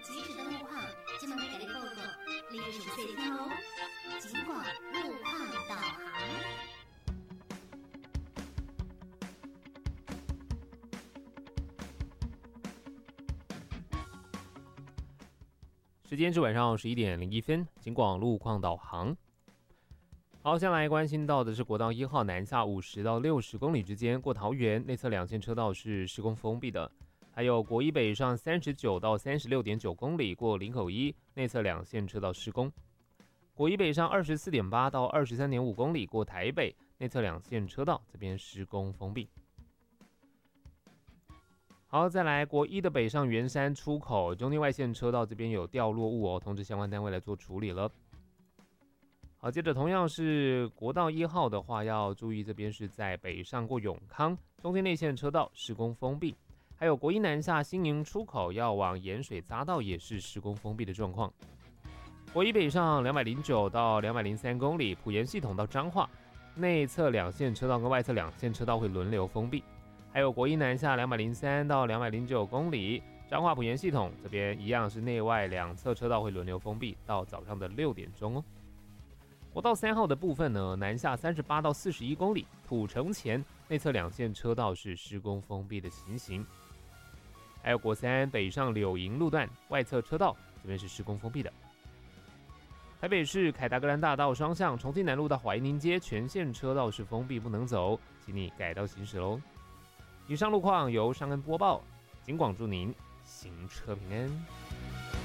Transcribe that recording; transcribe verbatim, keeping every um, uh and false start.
即时的路况，今晚给你报告，你有什么事听哦？警广路况导航。 时间是晚上十一点零一分，警广路况导航。好，先来关心到的是国道一号南下五十到六十公里之间，过桃园内侧两线车道是施工封闭的。还有国一北上三十九到三十六点九公里，过林口一内侧两线车道施工。国一北上二十四点八到二十三点五公里，过台北内侧两线车道这边施工封闭。好，再来国一的北上圆山出口中间外线车道这边有掉落物哦，通知相关单位来做处理了。好，接着同样是国道一号的话，要注意这边是在北上过永康中间内线车道施工封闭，还有国一南下新营出口要往盐水匝道也是施工封闭的状况。国一北上两百零九到两百零三公里，埔盐系统到彰化内侧两线车道跟外侧两线车道会轮流封闭。还有国一南下两百零三到两百零九公里，彰化埔盐系统这边一样是内外两侧车道会轮流封闭到早上的六点钟哦。国道三号的部分呢，南下三十八到四十一公里，土城前内侧两线车道是施工封闭的情形。还有国三北上柳营路段外侧车道这边是施工封闭的。台北市凯达格兰大道双向重庆南路到怀宁街全线车道是封闭不能走，请你改道行驶喽。以上路况由尚恩播报，警广祝您行车平安。